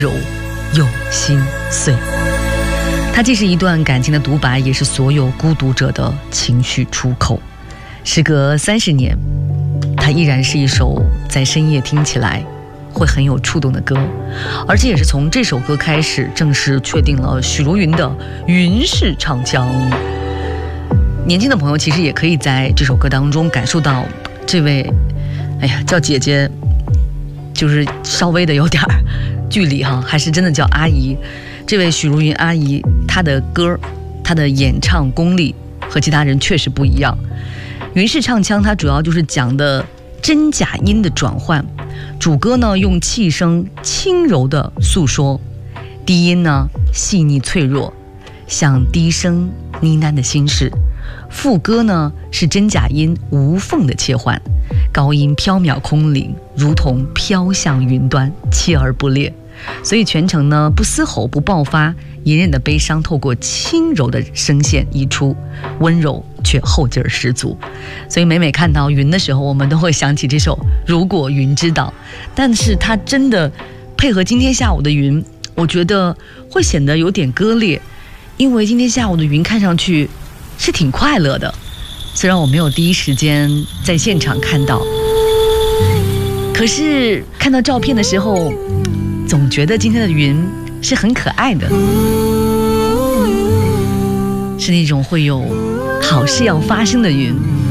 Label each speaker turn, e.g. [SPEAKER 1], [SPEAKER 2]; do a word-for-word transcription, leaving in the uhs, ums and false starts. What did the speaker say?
[SPEAKER 1] 柔又心碎。它既是一段感情的独白，也是所有孤独者的情绪出口。时隔三十年，它依然是一首在深夜听起来会很有触动的歌，而且也是从这首歌开始正式确定了许茹芸的云式唱腔。年轻的朋友其实也可以在这首歌当中感受到这位，哎呀，叫姐姐就是稍微的有点距离哈，还是真的叫阿姨。这位许茹芸阿姨，她的歌，她的演唱功力和其他人确实不一样。云式唱腔它主要就是讲的真假音的转换，主歌呢用气声轻柔的诉说，低音呢细腻脆弱，像低声呢喃的心事。副歌呢是真假音无缝的切换，高音飘渺空灵，如同飘向云端，锲而不裂。所以全程呢不嘶吼不爆发，隐忍的悲伤透过轻柔的声线溢出，温柔却后劲儿十足。所以每每看到云的时候，我们都会想起这首如果云知道。但是它真的配合今天下午的云，我觉得会显得有点割裂，因为今天下午的云看上去是挺快乐的，虽然我没有第一时间在现场看到，可是看到照片的时候，总觉得今天的云是很可爱的，是那种会有好事要发生的云。